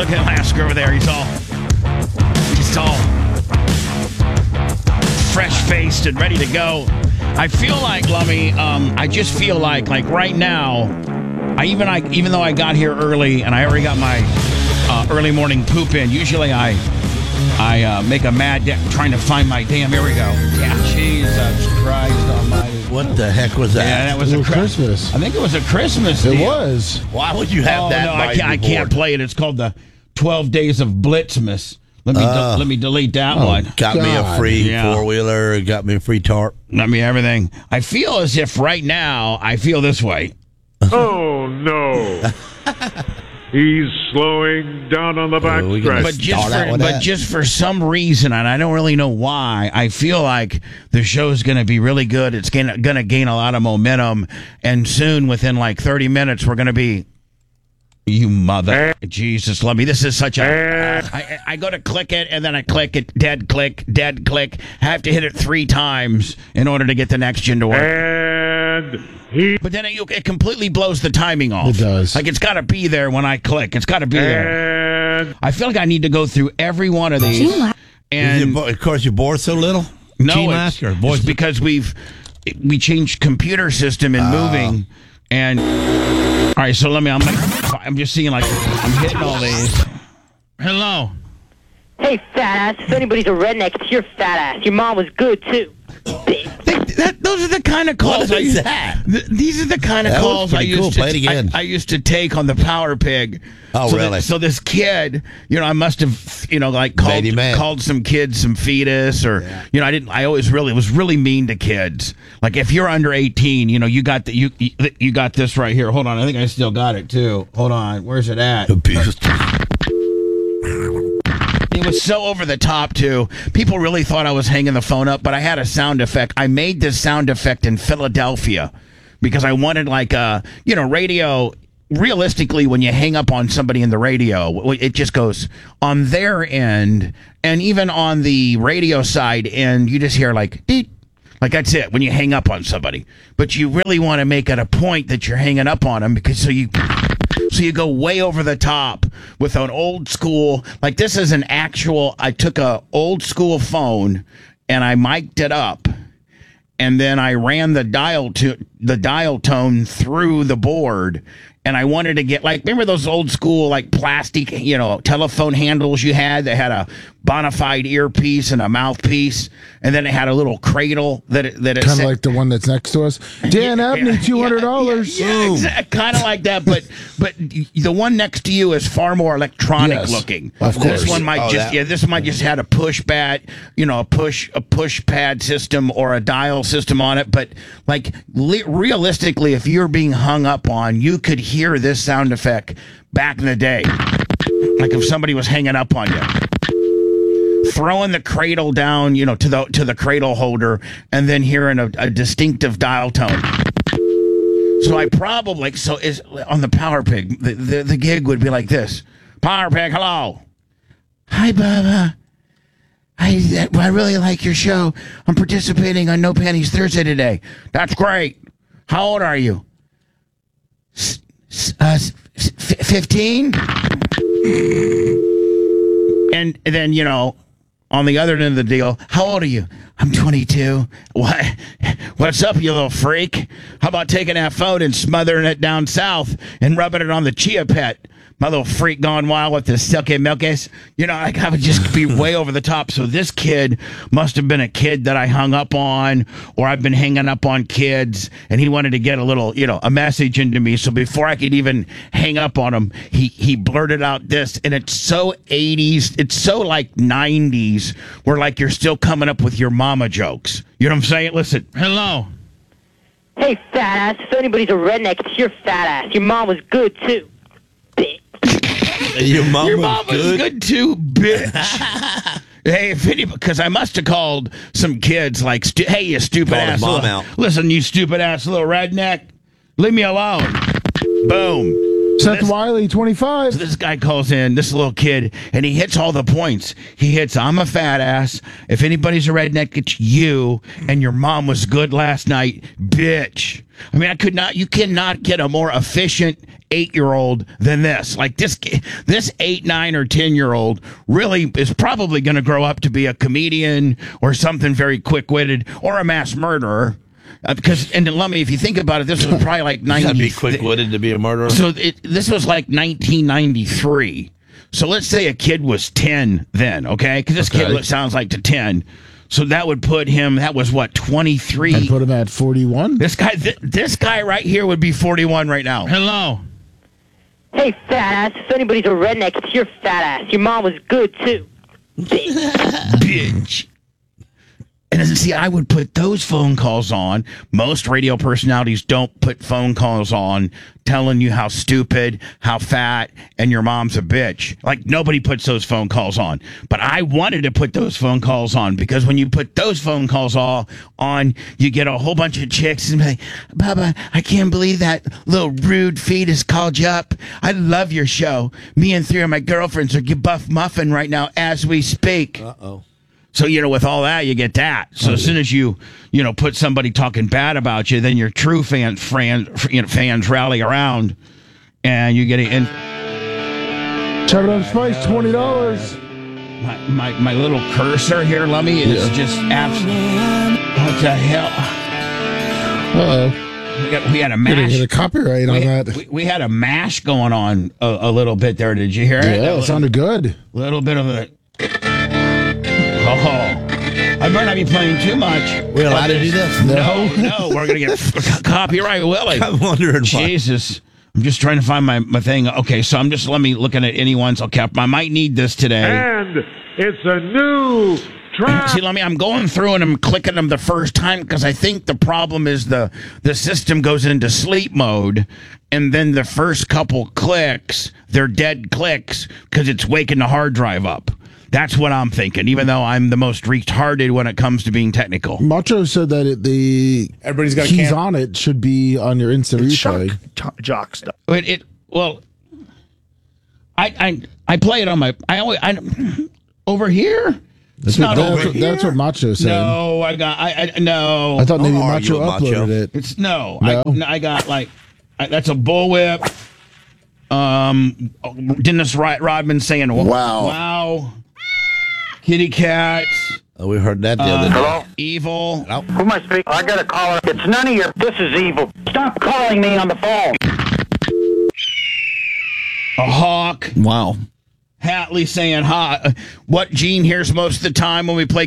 look at Lasker over there. He's all fresh-faced and ready to go. I feel like, Lummy, I just feel like right now, even though I got here early and I already got my early morning poop in, usually I make a mad trying to find my damn, here we go. Yeah, Jesus Christ almighty. What the heck was that? Yeah, that was a Christmas. I think it was a Christmas deal. It was. Why would you have that? No, I can't play it. It's called the 12 Days of Blitzmas. Let me delete that one. Got me a free four-wheeler. Got me a free tarp. Got me everything. I feel as if right now, I feel this way. Oh, no. He's slowing down on the backstretch. But just for some reason, and I don't really know why, I feel like the show's going to be really good. It's going to gain a lot of momentum. And soon, within like 30 minutes, we're going to be... You mother. Jesus, love me. This is such a... I go to click it, and then I click it. Dead click. I have to hit it 3 times in order to get the next gen to work. But then it completely blows the timing off. It does. Like, it's got to be there when I click. It's got to be there. I feel like I need to go through every one of these. And of course, you're bored so little? No, it's because we changed computer system and moving. And... All right, so I'm just seeing, like, I'm hitting all these. Hello. Hey, fat ass. If anybody's a redneck, it's your fat ass. Your mom was good, too. Those are the kind of calls What is that? These are the kind of calls I used to take on the Power Pig. Oh, so really? So this kid, I must have, like called some kids some fetus, or I always was really mean to kids. Like, if you're under 18, you got you got this right here. Hold on, I think I still got it too. Hold on, where's it at? It was so over the top, too. People really thought I was hanging the phone up, but I had a sound effect. I made this sound effect in Philadelphia because I wanted, like, radio. Realistically, when you hang up on somebody in the radio, it just goes on their end, and even on the radio side end, you just hear, like, deet. Like, that's it, when you hang up on somebody. But you really want to make it a point that you're hanging up on them, because so you go way over the top with an old school, like, this is an actual, I took a old school phone and I mic'd it up, and then I ran the dial tone through the board, and I wanted to get, like, remember those old school, like, plastic, telephone handles you had that had a bona fide earpiece and a mouthpiece, and then it had a little cradle that it kind of like the one that's next to us. Dan Abney, $200. Yeah, exactly. Kind of like that, but the one next to you is far more electronic looking. Of course. This one might this might just had a push pad, a push pad system or a dial system on it. But, like, realistically, if you're being hung up on, you could hear this sound effect back in the day, like if somebody was hanging up on you, throwing the cradle down, to the cradle holder, and then hearing a distinctive dial tone. So I probably is on the Power Pig. The gig would be like this: Power Pig, hello. Hi, Bubba. I really like your show. I'm participating on No Panties Thursday today. That's great. How old are you? 15? And then, on the other end of the deal, how old are you? I'm 22. What? What's up, you little freak? How about taking that phone and smothering it down south and rubbing it on the Chia Pet? My little freak gone wild with the silky milkies. I would just be way over the top. So this kid must have been a kid that I hung up on, or I've been hanging up on kids, and he wanted to get a little, a message into me. So before I could even hang up on him, he blurted out this, and it's so 80s, it's so like 90s, where, like, you're still coming up with your mama jokes. You know what I'm saying? Listen, hello. Hey, fat ass. If anybody's a redneck, it's your fat ass. Your mom was good, too. Bitch. Your mom was good too, bitch. Hey, because I must have called some kids like, hey, you stupid ass little, listen, you stupid ass little redneck, leave me alone. Boom. Seth Wiley, 25. So this guy calls in, this little kid, and he hits all the points. He hits, I'm a fat ass. If anybody's a redneck, it's you. And your mom was good last night, bitch. I mean, you cannot get a more efficient 8-year-old than this. Like this 8, 9, or 10-year-old really is probably going to grow up to be a comedian or something very quick-witted or a mass murderer. And Lummy, if you think about it, this was probably like 90. Gotta be quick-witted to be a murderer. So this was like 1993. So let's say a kid was 10 then, okay? Because this kid sounds like to 10. So that would put him. That was what, 23. And put him at 41. This guy right here would be 41 right now. Hello. Hey, fat ass. If anybody's a redneck, it's your fat ass. Your mom was good too. Bitch. And see, I would put those phone calls on. Most radio personalities don't put phone calls on telling you how stupid, how fat, and your mom's a bitch. Like, nobody puts those phone calls on. But I wanted to put those phone calls on because when you put those phone calls all on, you get a whole bunch of chicks and be like, Bubba, I can't believe that little rude fetus called you up. I love your show. Me and 3 of my girlfriends are buff muffin right now as we speak. Uh-oh. So, with all that, you get that. So as soon as you put somebody talking bad about you, then your true fans rally around, and you get in. Chop it up spice, $20. My little cursor here, Lummy, is just absolute. What the hell? Uh-oh. We had a mash. Get a copyright on that. We had a mash going on a little bit there. Did you hear it? Yeah, it sounded good. A little bit of a. Oh, I better not be playing too much. We're allowed to do this? No, we're going to get copyright, Willie. I'm wondering Jesus. I'm just trying to find my thing. Okay, so let me looking at anyone's. Okay, I might need this today. And it's a new track. See, I'm going through and I'm clicking them the first time because I think the problem is the system goes into sleep mode, and then the first couple clicks, they're dead clicks because it's waking the hard drive up. That's what I'm thinking, even though I'm the most retarded when it comes to being technical. Macho said that everybody's got keys on it should be on your instant replay. Jock stuff. I play it on my. Over here. That's what Macho said. No, no. I thought maybe Macho uploaded it. It's no. No? I got that's a bullwhip. Dennis Rodman saying wow. Kitty cats. Oh, we heard that the other day. Hello? Evil. Hello? Who am I speaking? I got a caller. It's none of your... This is evil. Stop calling me on the phone. A hawk. Wow. Hatley saying what Gene hears most of the time when we play...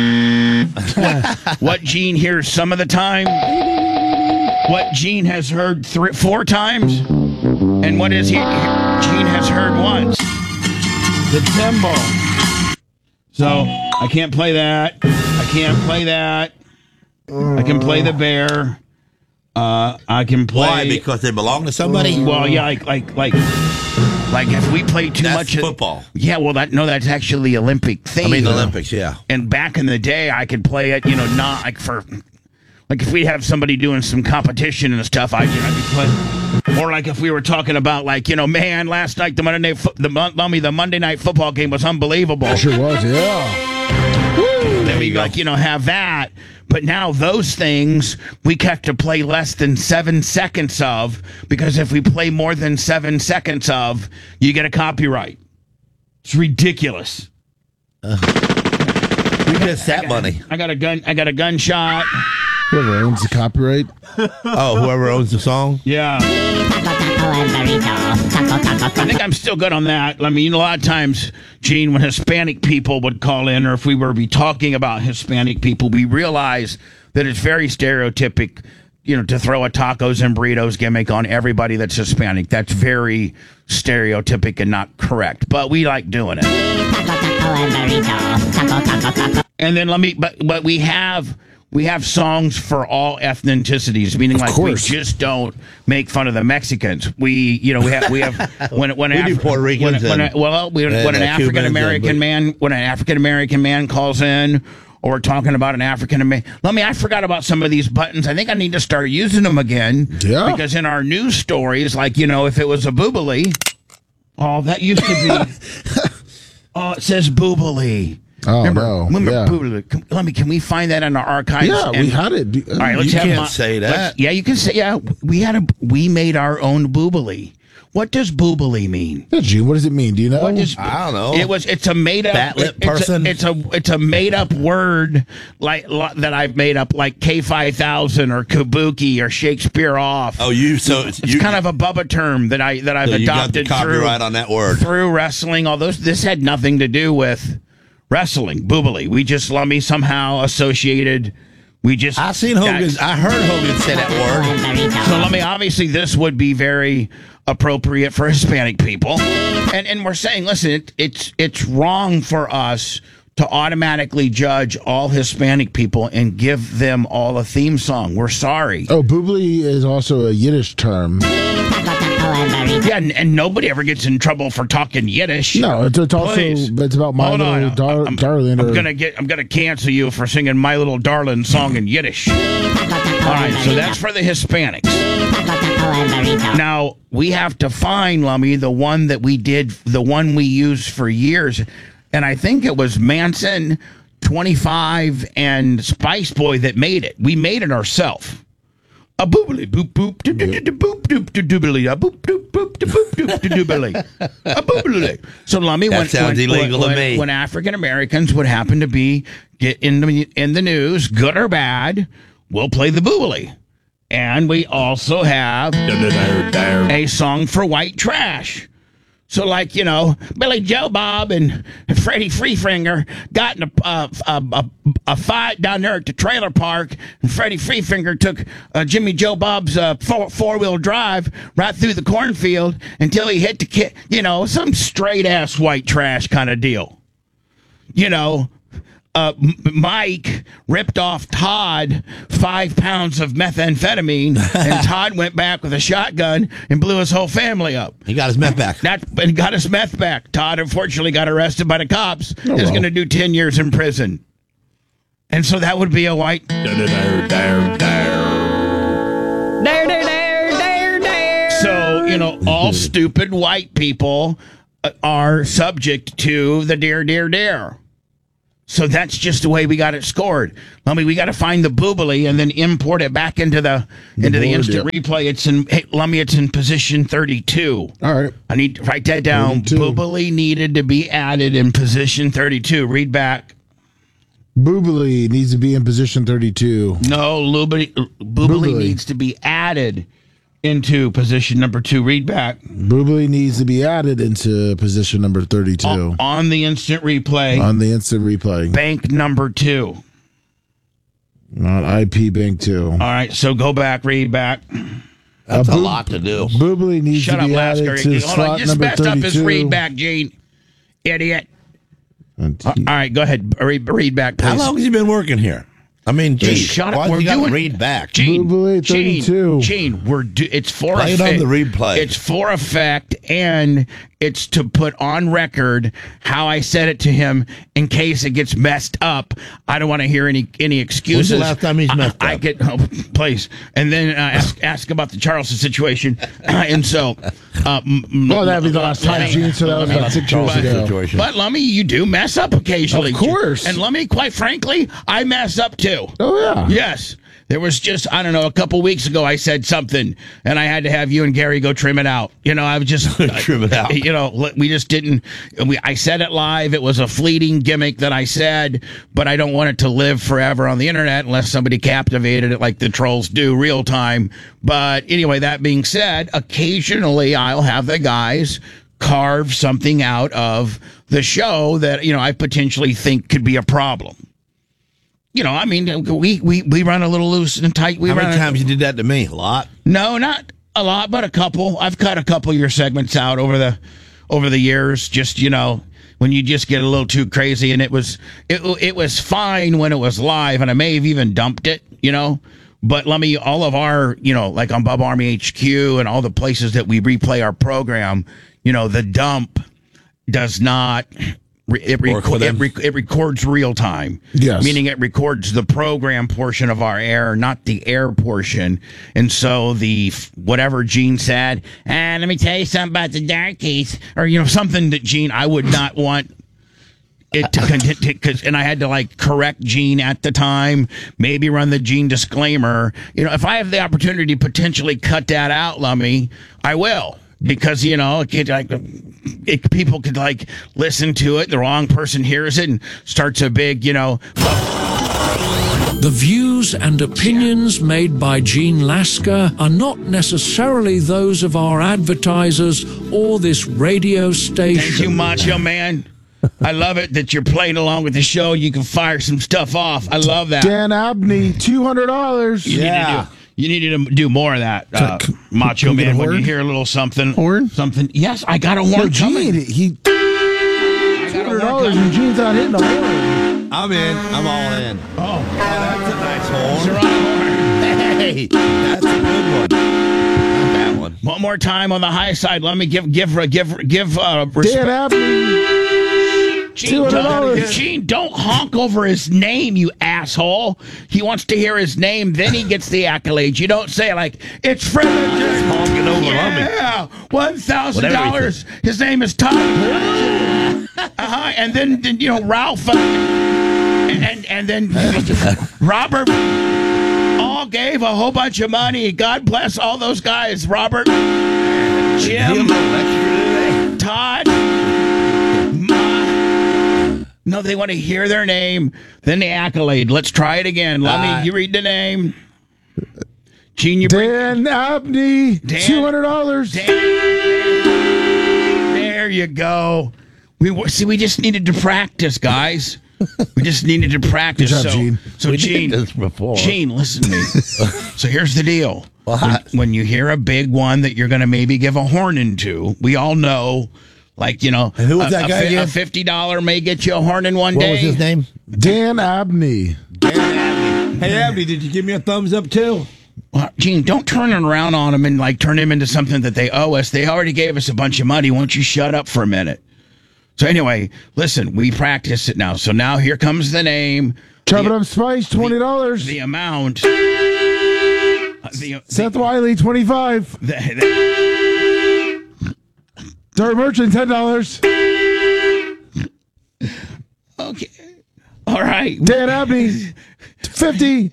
What Gene hears some of the time. What Gene has heard 4 times. And what is Gene has heard once. The tempo. So, I can't play that. I can't play that. I can play the bear. I can play... Why? Because they belong to somebody? Well, yeah, like if we play too much... That's football. Yeah, well, that's actually the Olympic thing. I mean, the Olympics, yeah. And back in the day, I could play it, not like for... Like if we have somebody doing some competition and stuff, I'd be playing. Or like if we were talking about man, last night the Monday night football game was unbelievable. It sure was, yeah. Woo! Then we have that. But now those things we have to play less than 7 seconds of, because if we play more than 7 seconds of, you get a copyright. It's ridiculous. We just that money. I got a gunshot. Whoever owns the copyright. Oh, whoever owns the song? Yeah. I think I'm still good on that. I mean, a lot of times, Gene, when Hispanic people would call in, or if we were to be talking about Hispanic people, we realize that it's very stereotypic, to throw a tacos and burritos gimmick on everybody that's Hispanic. That's very stereotypic and not correct. But we like doing it. And then but we have songs for all ethnicities, meaning we just don't make fun of the Mexicans. We have when Puerto Ricans when an African American man calls in, or we're talking about an African American. I forgot about some of these buttons. I think I need to start using them again. Yeah. Because in our news stories, like, if it was a boobily, that used to be. It says boobily. Oh, Remember yeah. boobily. Can we find that in our archives? Yeah, we had it. All right, let's You have can't say that. Yeah, you can say. Yeah, we made our own boobily. What does boobily mean? Yeah, Gene, what does it mean? Do you know? I don't know. It's a made up Fat lip person? It's a made up word that I've made up, like K5000 or Kabuki or Shakespeare off. Oh, It's kind of a Bubba term that I've so you got the adopted copyright on that word. through wrestling. Although this had nothing to do with wrestling. Boobily. We just Lummy somehow associated. I seen Hogan. I heard Hogan say that word. So obviously this would be very appropriate for Hispanic people. And we're saying, listen, it's wrong for us to automatically judge all Hispanic people and give them all a theme song. We're sorry. Oh, boobly is also a Yiddish term. Yeah, and nobody ever gets in trouble for talking Yiddish. No, it's also Please. it's about My Hold on. Little Darling. I'm gonna cancel you for singing My Little Darling song in Yiddish. All right, so that's for the Hispanics. Now we have to find, Lummy, the one we used for years, and I think it was Manson, 25, and Spice Boy that made it. We made it ourselves. A boobily boop boop do do do boop doop do doobily a boop doop boop do boop doop do doobily a boobily. So Lummy, That sounds illegal to me. When African Americans would happen to get in the news, good or bad, we'll play the boobily. And we also have a song for white trash. So, like, Billy Joe Bob and Freddie Freefinger got in a fight down there at the trailer park, and Freddie Freefinger took Jimmy Joe Bob's four-wheel drive right through the cornfield until he hit the some straight-ass white trash kind of deal. Mike ripped off Todd 5 pounds of methamphetamine, and Todd went back with a shotgun and blew his whole family up. He got his meth back. And got his meth back. Todd unfortunately got arrested by the cops. Oh, Is well. going to do 10 years in prison. And so that would be a white. So, all stupid white people are subject to the dare. So that's just the way we got it scored. Lummy, we got to find the boobily and then import it back into the board, instant replay. It's in position 32. All right. I need to write that down. 32. Boobily needed to be added in position 32. Read back. Boobily needs to be in position 32. No, boobily needs to be added into position number 2. Read back. Boobily needs to be added into position number 32. On the instant replay. On the instant replay. Bank number 2. Not IP Bank 2. All right, so go back, read back. That's a lot to do. Boobily needs Shut to up, be added Lasker. to Hold on, slot you just number messed 32. up his read back, Gene. Idiot. All right, go ahead. Read back, please. How long has he been working here? I mean, Just geez, shut up. why We're you got to doing read back? Gene, Boobily 32. Gene, it's for Play it effect. on the replay. It's for effect, and it's to put on record how I said it to him in case it gets messed up. I don't want to hear any excuses. When's the last time he's messed I up? get please, and then ask about the Charleston situation, and so. Well, that'd be the last time, Gene, so that was about 6 years ago. Situation. But Lummy, you do mess up occasionally. Of course. And Lummy, quite frankly, I mess up too. Oh, yeah. Yes. There was just, I don't know, a couple weeks ago I said something and I had to have you and Gary go trim it out. I was just Trim it out. We just didn't. I said it live. It was a fleeting gimmick that I said, but I don't want it to live forever on the internet unless somebody captivated it like the trolls do real time. But anyway, that being said, occasionally I'll have the guys carve something out of the show that, I potentially think could be a problem. We run a little loose and tight. How many times you did that to me? A lot? No, not a lot, but a couple. I've cut a couple of your segments out over the years. Just when you just get a little too crazy, and it was fine when it was live, and I may have even dumped it. But all of our like on Bub Army HQ and all the places that we replay our program, the dump does not It records real time. Yes. Meaning it records the program portion of our air, not the air portion. And so whatever Gene said, and let me tell you something about the darkies, or something that Gene, I would not want it to continue, and I had to correct Gene at the time, maybe run the Gene disclaimer. If I have the opportunity to potentially cut that out, Lummy, I will. Because, people could listen to it. The wrong person hears it and starts a big, The views and opinions made by Gene Lasker are not necessarily those of our advertisers or this radio station. Thank you, Macho Man. I love it that you're playing along with the show. You can fire some stuff off. I love that. Dan Abney, $200. You need to do more of that, Macho Man. When you hear a little something, something. Yes, I got a horn coming. $200 and Gene's not hitting the horn. I'm in. I'm all in. Oh, that's a nice horn. Hey, that's a good one. Not that one. One more time on the high side. Let me give respect. Dan Abney. Gene, don't honk over his name, you asshole. He wants to hear his name, then he gets the accolades. You don't say it's Fred. Honking over yeah, $1,000. His name is Tom. And then Ralph and then Robert all gave a whole bunch of money. God bless all those guys. Robert, Jim, Todd. No, they want to hear their name, then the accolade. Let's try it again. Let me. You read the name. Gene, Dan Abney, $200. There you go. We just needed to practice, guys. We just needed to practice. Good job, Gene. So Gene, did this before. Gene, listen to me. So here's the deal. When you hear a big one that you're going to maybe give a horn into, we all know. And who was that guy again? A $50 may get you a horn in one day. What was his name? Dan Abney. Hey, Abney, did you give me a thumbs up too? Gene, don't turn it around on them and turn him into something that they owe us. They already gave us a bunch of money. Why don't you shut up for a minute? So anyway, listen, we practice it now. So now here comes the name. Chop it up spice, $20. The amount. Seth Wiley, $25. Dirt Merchant, $10. Okay. All right. Dan Abney, $50.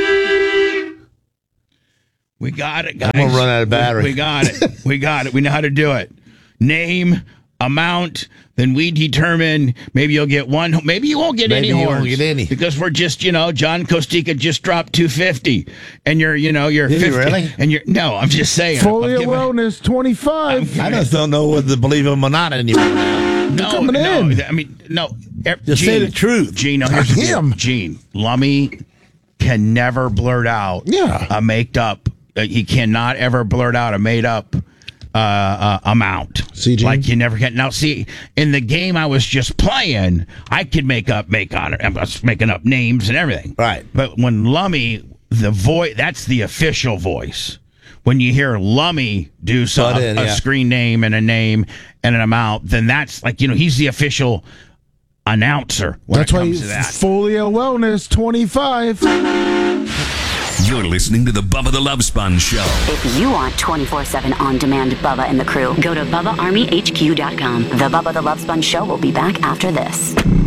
We got it, guys. I'm gonna run out of battery. We got it. We got it. We know how to do it. Name, amount, then we determine. Maybe you'll get one. Maybe you won't get any horns. Won't get any. Because we're just, John Costica just dropped $250, and you're Did 50. he really? And no, I'm just saying. Folia Wellness, $25. I just don't know whether to believe him or not anymore now. No. I mean, no. Just say the truth. Gene, no, here's the deal. Gene, Lummy can never blurt out a made up. He cannot ever blurt out a made up amount. See, Gene? Like you never can. Now, see, in the game I was just playing, I could make on it. I was making up names and everything. Right. But when Lummy, the voice, that's the official voice. When you hear Lummy do a screen name and a name and an amount, then that's he's the official announcer when That's it why comes to that. Folia Wellness, $25. You're listening to the Bubba the Love Sponge Show. If you want 24/7 on-demand Bubba and the crew, go to BubbaArmyHQ.com. The Bubba the Love Sponge Show will be back after this.